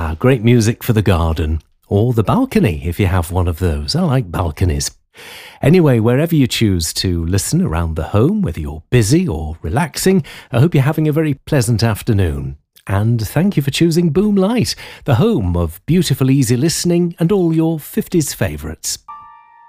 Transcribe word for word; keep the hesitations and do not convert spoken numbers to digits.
Ah, great music for the garden. Or the balcony, if you have one of those. I like balconies. Anyway, wherever you choose to listen around the home, whether you're busy or relaxing, I hope you're having a very pleasant afternoon. And thank you for choosing Boom Light, the home of beautiful, easy listening and all your fifties favourites.